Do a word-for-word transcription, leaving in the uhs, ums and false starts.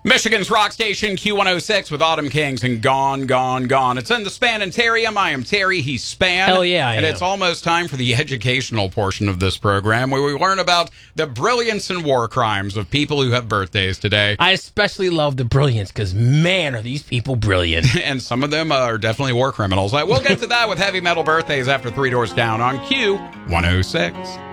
Michigan's rock station Q one oh six with Autumn Kings and Gone, Gone, Gone. It's in the Spanitarium. I am Terry. He's Span. Hell yeah, I And am. it's almost time for the educational portion of this program where we learn about the brilliance and war crimes of people who have birthdays today. I especially love the brilliance because, man, are these people brilliant. And some of them are definitely war criminals. We'll get to that with heavy metal birthdays after Three Doors Down on Q one oh six.